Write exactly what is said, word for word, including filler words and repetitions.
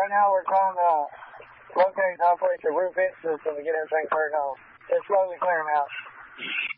right now we're trying to locate and operate the roof vent system to get everything turned on. Just slowly clear them out.